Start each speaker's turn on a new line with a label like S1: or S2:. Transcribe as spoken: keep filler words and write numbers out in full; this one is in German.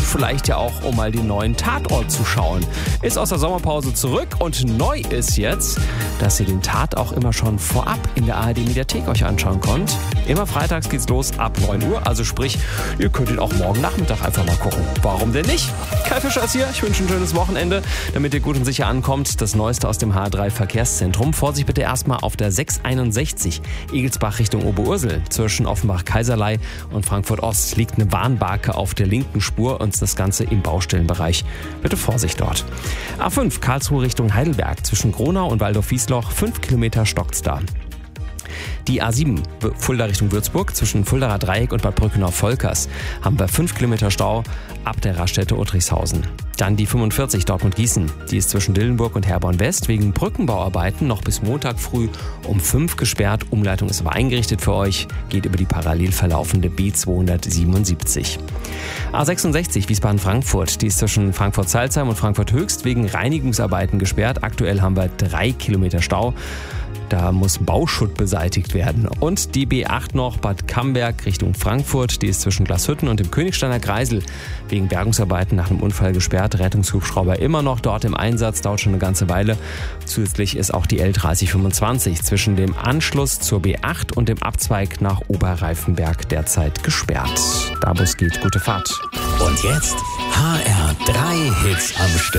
S1: vielleicht ja auch, um mal den neuen Tatort zu schauen. Ist aus der Sommerpause zurück und neu ist jetzt, dass ihr den Tat auch immer schon vorab in der A R D-Mediathek euch anschauen könnt. Immer freitags geht's los ab neun Uhr, also sprich, ihr könnt ihn auch morgen Nachmittag einfach mal gucken. Warum denn nicht? Kai Fischer ist hier, ich wünsche ein schönes Wochenende, damit ihr gut und sicher ankommt. Das Neueste aus dem H R drei Verkehrszentrum. Vorsicht bitte erstmal auf der sechs einundsechzig Egelsbach Richtung Oberursel. Zwischen Offenbach-Kaiserlei und Frankfurt-Ost liegt eine Warnbarke auf der linken Spur und das Ganze im Baustellenbereich. Bitte Vorsicht dort. A fünf Karlsruhe Richtung Heidelberg. Zwischen Gronau und Waldorf-Wiesloch fünf Kilometer stockt's da. Die A sieben Fulda Richtung Würzburg zwischen Fuldaer Dreieck und Bad Brückenau-Volkers haben wir fünf Kilometer Stau ab der Raststätte Uttrichshausen. Dann die fünfundvierzig Dortmund-Gießen. Die ist zwischen Dillenburg und Herborn-West wegen Brückenbauarbeiten noch bis Montag früh um fünf gesperrt. Umleitung ist aber eingerichtet für euch. Geht über die parallel verlaufende B zweihundertsiebenundsiebzig. A sechsundsechzig Wiesbaden-Frankfurt. Die ist zwischen Frankfurt-Salzheim und Frankfurt-Höchst wegen Reinigungsarbeiten gesperrt. Aktuell haben wir drei Kilometer Stau. Da muss Bauschutt beseitigt werden. Und die B acht noch, Bad Camberg Richtung Frankfurt. Die ist zwischen Glashütten und dem Königsteiner Kreisel wegen Bergungsarbeiten nach einem Unfall gesperrt. Rettungshubschrauber immer noch dort im Einsatz, dauert schon eine ganze Weile. Zusätzlich ist auch die L dreißig fünfundzwanzig zwischen dem Anschluss zur B acht und dem Abzweig nach Oberreifenberg derzeit gesperrt. Da wo es geht, gute Fahrt.
S2: Und jetzt H R drei Hits am Stück.